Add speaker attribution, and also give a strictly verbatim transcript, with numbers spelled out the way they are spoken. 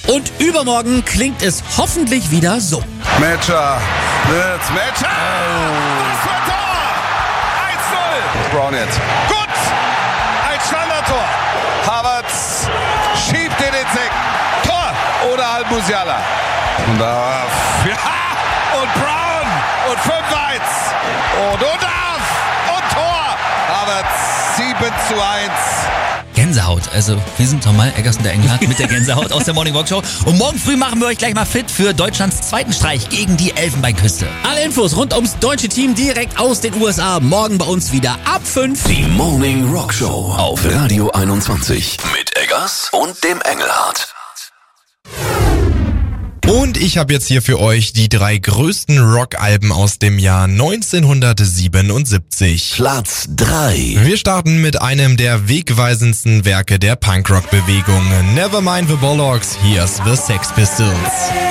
Speaker 1: Und übermorgen klingt es hoffentlich wieder so.
Speaker 2: Matcher, Blitz, Matcher! Oh. Was für ein Tor! eins null! Brown jetzt. Gut! Ein Standardtor. Havertz schiebt den ins Eck. Tor! Oder Al-Musiala. Und da... Ja! Und Brown! Und fünf eins! Und Udaf! Und Tor! Havertz sieben zu eins.
Speaker 1: Gänsehaut. Also wir sind nochmal Eggerson der Engelhardt mit der Gänsehaut aus der Morning Walk Show. Und morgen früh machen wir euch gleich mal fit für Deutschlands zweiten Streich gegen die Elfenbeinküste. Alle Infos rund ums deutsche Team direkt aus den U S A. Morgen bei uns wieder ab fünf.
Speaker 3: Die Morning Rock Show auf Radio einundzwanzig mit Eggers und dem Engelhardt.
Speaker 4: Und ich habe jetzt hier für euch die drei größten Rockalben aus dem Jahr neunzehnhundertsiebenundsiebzig.
Speaker 3: Platz drei.
Speaker 4: Wir starten mit einem der wegweisendsten Werke der Punkrock-Bewegung. Nevermind the Bollocks, here's the Sex Pistols.